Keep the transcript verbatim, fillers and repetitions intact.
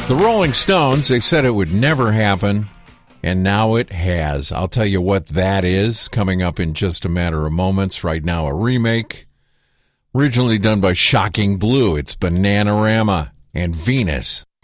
The Rolling Stones, they said it would never happen, and now it has. I'll tell you what that is coming up in just a matter of moments. Right now, a remake, originally done by Shocking Blue. It's Bananarama and Venus.